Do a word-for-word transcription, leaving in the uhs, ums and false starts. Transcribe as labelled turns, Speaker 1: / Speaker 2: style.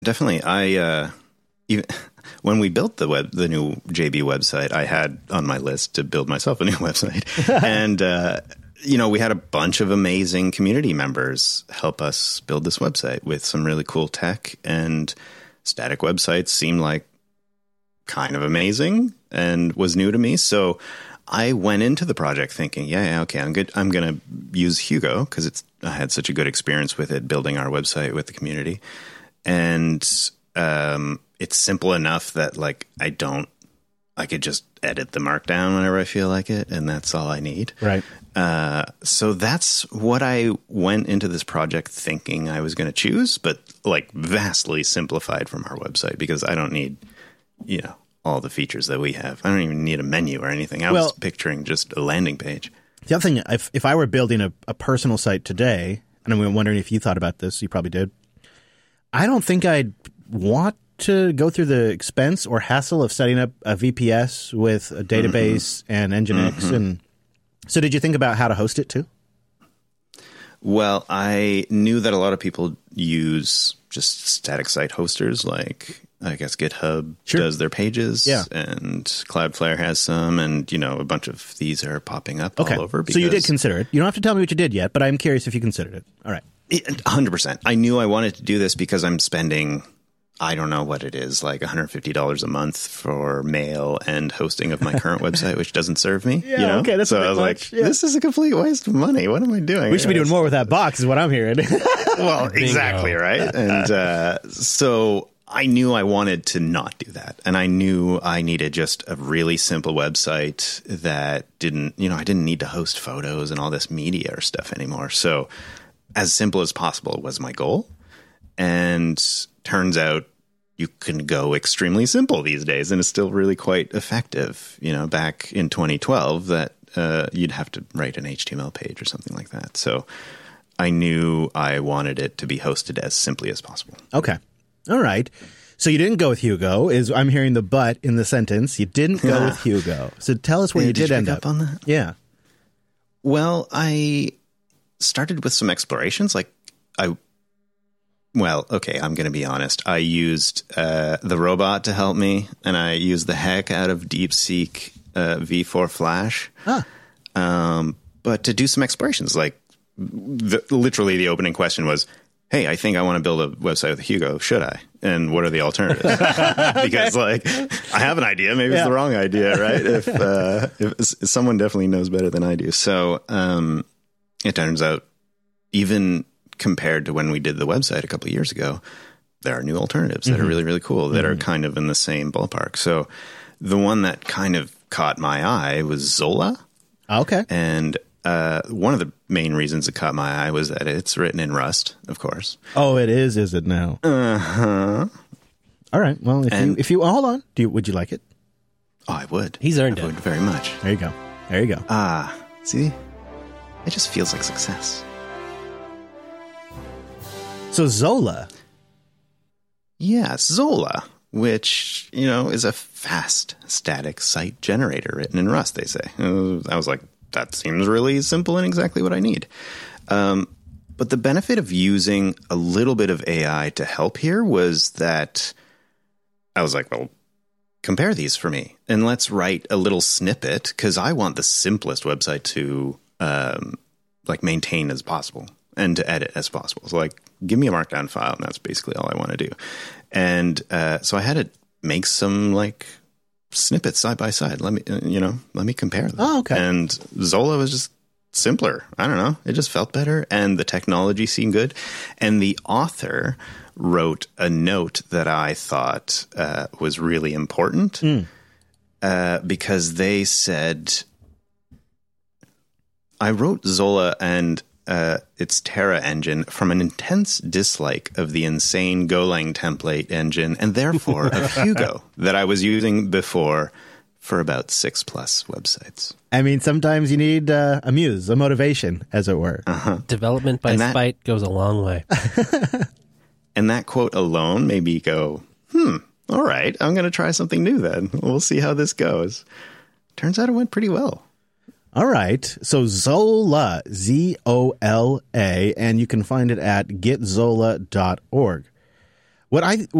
Speaker 1: Definitely. I uh, even when we built the web, the new J B website, I had on my list to build myself a new website, and uh, you know, we had a bunch of amazing community members help us build this website with some really cool tech, and static websites seemed like kind of amazing and was new to me. So I went into the project thinking, yeah, yeah okay, I'm good. I'm going to use Hugo because it's I had such a good experience with it, building our website with the community. And um, it's simple enough that like I don't, I could just edit the markdown whenever I feel like it, and that's all I need.
Speaker 2: Right.
Speaker 1: Uh, so that's what I went into this project thinking I was going to choose, but like vastly simplified from our website because I don't need, you know, all the features that we have. I don't even need a menu or anything. I well, was picturing just a landing page.
Speaker 2: The other thing, if, if I were building a, a personal site today, and I'm wondering if you thought about this, you probably did. I don't think I'd want to go through the expense or hassle of setting up a V P S with a database mm-hmm. and Nginx. Mm-hmm. And so did you think about how to host it too?
Speaker 1: Well, I knew that a lot of people use just static site hosters like, I guess, GitHub sure. does their pages,
Speaker 2: yeah.
Speaker 1: and Cloudflare has some, and, you know, a bunch of these are popping up
Speaker 2: okay.
Speaker 1: all over.
Speaker 2: So you did consider it. You don't have to tell me what you did yet, but I'm curious if you considered it. All right.
Speaker 1: one hundred percent. I knew I wanted to do this because I'm spending, I don't know what it is, like one hundred fifty dollars a month for mail and hosting of my current website, which doesn't serve me.
Speaker 2: Yeah,
Speaker 1: you know?
Speaker 2: okay, that's
Speaker 1: so
Speaker 2: a bit
Speaker 1: I was
Speaker 2: much.
Speaker 1: like,
Speaker 2: yeah.
Speaker 1: this is a complete waste of money. What am I doing?
Speaker 2: We should be doing more with that box is what I'm hearing.
Speaker 1: Well, exactly, right? And uh, so I knew I wanted to not do that. And I knew I needed just a really simple website that didn't, you know, I didn't need to host photos and all this media or stuff anymore. So as simple as possible was my goal. And turns out you can go extremely simple these days, and it's still really quite effective. You know, back in twenty twelve, that uh, you'd have to write an H T M L page or something like that. So I knew I wanted it to be hosted as simply as possible.
Speaker 2: Okay. All right. So you didn't go with Hugo. Is I'm hearing the but in the sentence. You didn't go with Hugo. So tell us where
Speaker 1: yeah,
Speaker 2: you did,
Speaker 1: did you
Speaker 2: end
Speaker 1: pick
Speaker 2: up.
Speaker 1: up on that.
Speaker 2: Yeah.
Speaker 1: Well, I started with some explorations. Like I, well, okay, I'm going to be honest. I used uh, the robot to help me, and I used the heck out of DeepSeek uh, V four Flash.
Speaker 2: Huh.
Speaker 1: Um, but to do some explorations, like the, literally the opening question was, hey, I think I want to build a website with Hugo. Should I? And what are the alternatives? Because, like, I have an idea. Maybe yeah. it's the wrong idea, right? If, uh, if someone definitely knows better than I do. So um, it turns out, even compared to when we did the website a couple of years ago, there are new alternatives mm-hmm. that are really, really cool, that mm-hmm. are kind of in the same ballpark. So the one that kind of caught my eye was Zola.
Speaker 2: Okay.
Speaker 1: And Uh, one of the main reasons it caught my eye was that it's written in Rust, of course.
Speaker 2: Oh, it is, is it now?
Speaker 1: Uh-huh.
Speaker 2: All right. Well, if
Speaker 1: and,
Speaker 2: you, if you, hold on. Do you, would you like it?
Speaker 1: Oh, I would.
Speaker 3: He's earned
Speaker 1: I
Speaker 3: it.
Speaker 1: would very much.
Speaker 2: There you go. There you go.
Speaker 1: Ah, see? It just feels like success.
Speaker 2: So Zola.
Speaker 1: Yeah, Zola, which, you know, is a fast static site generator written in Rust, they say. I was like, that seems really simple and exactly what I need. Um, but the benefit of using a little bit of A I to help here was that I was like, well, compare these for me and let's write a little snippet, because I want the simplest website to um, like maintain as possible and to edit as possible. So like, give me a markdown file, and that's basically all I want to do. And uh, so I had to make some like snippets side by side. Let me, you know, let me compare them.
Speaker 2: Oh, okay.
Speaker 1: And Zola was just simpler. I don't know. It just felt better, and the technology seemed good. And the author wrote a note that I thought uh, was really important mm. uh, because they said, I wrote Zola and uh, its Terra engine from an intense dislike of the insane Golang template engine, and therefore of Hugo that I was using before for about six plus websites.
Speaker 2: I mean, sometimes you need uh, a muse, a motivation, as it were.
Speaker 1: Uh-huh.
Speaker 3: Development by that, spite goes a long way.
Speaker 1: And that quote alone made me go, hmm, all right, I'm going to try something new then. We'll see how this goes. Turns out it went pretty well.
Speaker 2: All right. So Zola, Z O L A, and you can find it at get zola dot org. What I